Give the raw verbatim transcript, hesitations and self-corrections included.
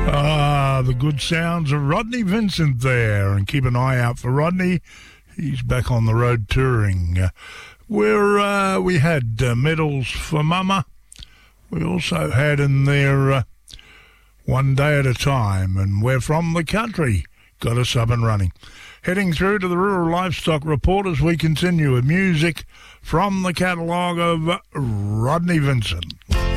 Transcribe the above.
Ah, the good sounds of Rodney Vincent there, and keep an eye out for Rodney. He's back on the road touring. Uh, where uh, we had uh, Medals for Mama. We also had in there uh, One Day at a Time, and We're From the Country got us up and running. Heading through to the Rural Livestock Report as we continue with music from the catalogue of Rodney Vincent.